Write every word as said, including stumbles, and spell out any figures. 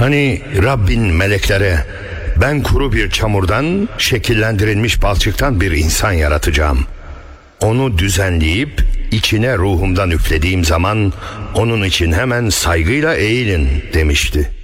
Hani Rabbin meleklere ben kuru bir çamurdan şekillendirilmiş balçıktan bir insan yaratacağım. Onu düzenleyip içine ruhumdan üflediğim zaman onun için hemen saygıyla eğilin demişti.